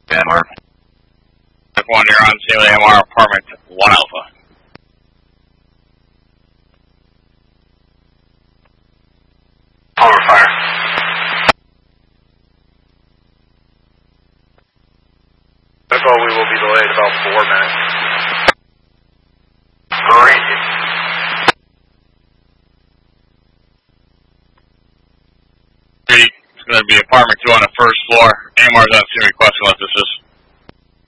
AMR. One, you're on scene with AMR apartment 1 Alpha. Over fire. Echo, we will be delayed about 4 minutes. Great. It's going to be apartment 2 on the first floor. AMR's on